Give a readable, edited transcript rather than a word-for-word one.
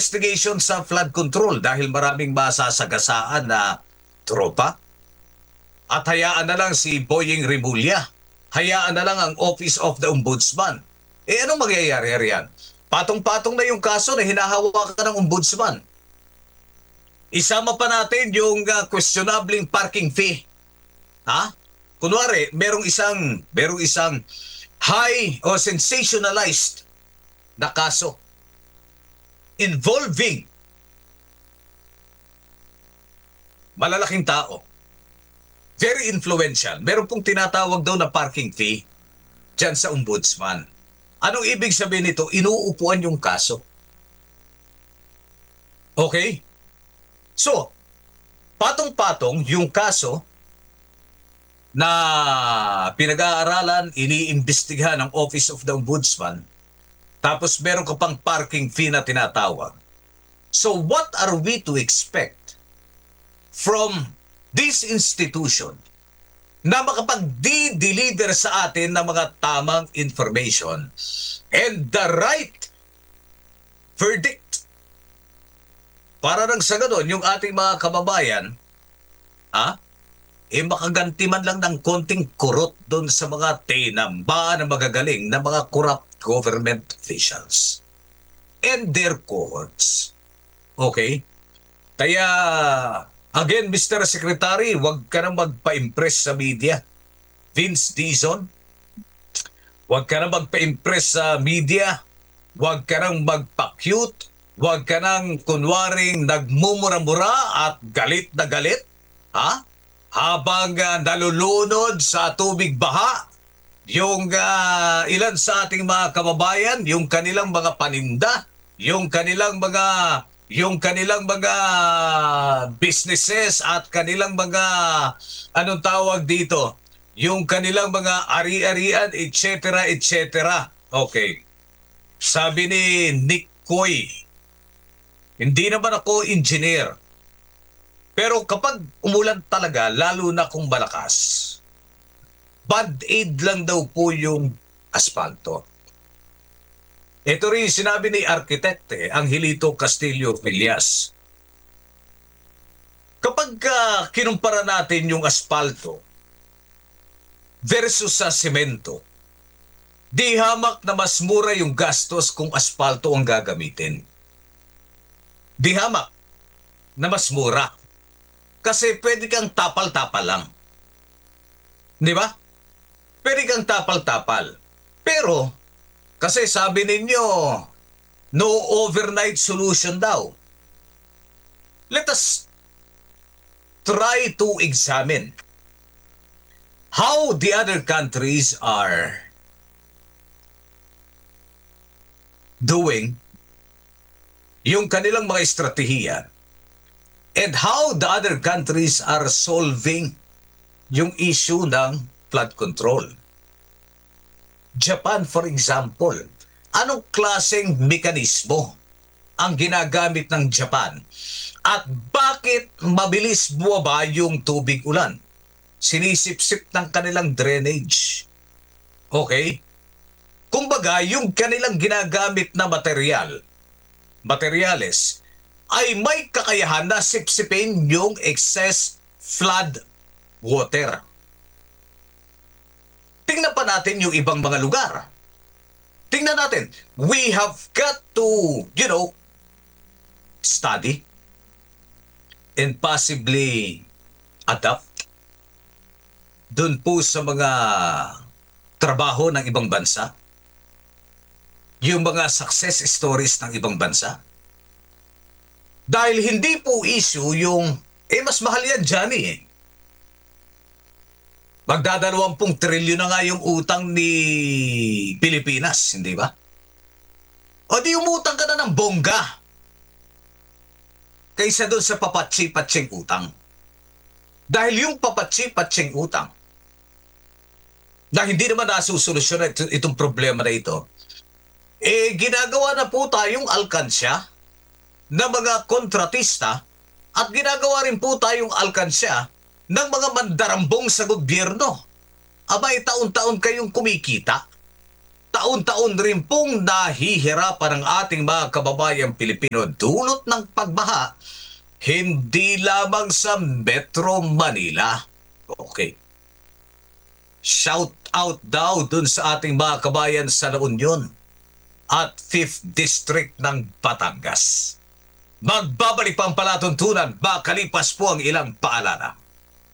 investigation sa flood control dahil maraming masasagasaan na tropa. At hayaan na lang si Boying Rimulya. Hayaan na lang ang Office of the Ombudsman. Anong mangyayari riyan? Patong-patong na yung kaso na hinahawakan ng Ombudsman. Isama pa natin yung questionabling parking fee. Ha? Kunwari, merong isang high o sensationalized na kaso involving malalaking tao. Very influential. Meron pong tinatawag daw na parking fee dyan sa ombudsman. Anong ibig sabihin nito? Inuupuan yung kaso. Okay? So, patong-patong yung kaso na pinag-aaralan, iniimbestigahan ng Office of the Ombudsman, tapos meron ka pang parking fee na tinatawag. So, what are we to expect from this institution na makapag-deliver sa atin ng mga tamang information and the right verdict? Para nang sa ganun, yung ating mga kababayan, makaganti man lang ng konting kurot doon sa mga tinamba na magagaling na mga corrupt government officials and their cohorts. Okay? Kaya, again, Mr. Secretary, huwag ka nang magpa-impress sa media. Vince Dizon, huwag ka nang magpa-impress sa media. Huwag ka nang magpa-cute. Huwag ka nang kunwaring nagmumura-mura at galit na galit. Habang nalulunod sa tubig baha, yung ilan sa ating mga kababayan, yung kanilang mga paninda, yung kanilang mga businesses at kanilang mga anong tawag dito, yung kanilang mga ari-arian, etc., etc. Okay. Sabi ni Nick Coy, hindi naman ako engineer. Pero kapag umulan talaga, lalo na kung malakas, band-aid lang daw po yung asfalto. Ito rin sinabi ni Architect, Angelito Castillo Villas. Kapag kinumpara natin yung asfalto versus sa semento, di hamak na mas mura yung gastos kung asfalto ang gagamitin. Di hamak na mas mura. Kasi pwede kang tapal-tapal lang. Di ba? Pwede kang tapal-tapal. Pero, kasi sabi ninyo, no overnight solution daw. Let us try to examine how the other countries are doing yung kanilang mga estratehiya and how the other countries are solving yung issue ng flood control. Japan, for example, anong klaseng mekanismo ang ginagamit ng Japan? At bakit mabilis buwaba yung tubig ulan? Sinisip-sip ng kanilang drainage. Okay? Kumbaga, yung kanilang ginagamit na materyales, ay may kakayahan na sipsipin yung excess flood water. Tingnan pa natin yung ibang mga lugar. Tingnan natin. We have got to, study and possibly adapt dun po sa mga trabaho ng ibang bansa. Yung mga success stories ng ibang bansa. Dahil hindi po issue yung, mas mahal yan dyan Magdadalawampung trilyon na nga yung utang ni Pilipinas, hindi ba? O di umutang ka na ng bongga kaysa doon sa papatsi-patsing utang. Dahil yung papatsi-patsing utang na hindi naman nasusolusyon itong problema na ito, ginagawa na po tayong alkansya ng mga kontratista at ginagawa rin po tayong alkansya ng mga mandarambong sa gobyerno. Abay, taon-taon kayong kumikita. taon-taon rin pong nahihirapan ang ating mga kababayang Pilipino dulot ng pagbaha, hindi lamang sa Metro Manila. Okay. Shout out daw dun sa ating mga kabayan sa La Union at 5th District ng Batangas. Magbabalik pa ang palatuntunan makalipas po ang ilang paalala.